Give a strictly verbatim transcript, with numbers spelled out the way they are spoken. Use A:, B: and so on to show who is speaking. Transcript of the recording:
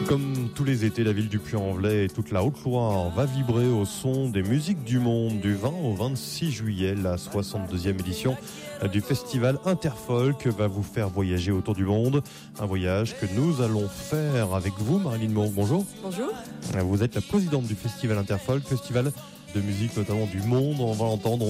A: Comme tous les étés, la ville du Puy-en-Velay et toute la Haute-Loire va vibrer au son des musiques du monde du vingt au vingt-six juillet. La soixante-deuxième édition du festival Interfolk va vous faire voyager autour du monde. Un voyage que nous allons faire avec vous, Marilyn Monk. Bonjour.
B: Bonjour.
A: Vous êtes la présidente du festival Interfolk, festival de musique notamment du monde. On va l'entendre.